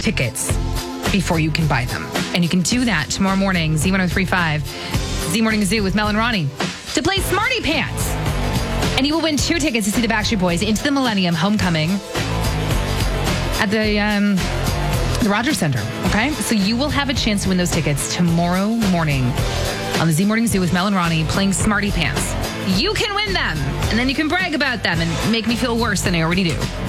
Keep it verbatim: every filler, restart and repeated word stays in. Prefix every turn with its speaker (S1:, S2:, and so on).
S1: tickets before you can buy them. And you can do that tomorrow morning, Z ten thirty-five, Z Morning Zoo with Mel and Ronnie, to play Smarty Pants. And you will win two tickets to see the Backstreet Boys into the Millennium Homecoming at the um, the Rogers Center. Okay? So you will have a chance to win those tickets tomorrow morning on the Z Morning Zoo with Mel and Ronnie playing Smarty Pants. You can win them, and then you can brag about them and make me feel worse than I already do.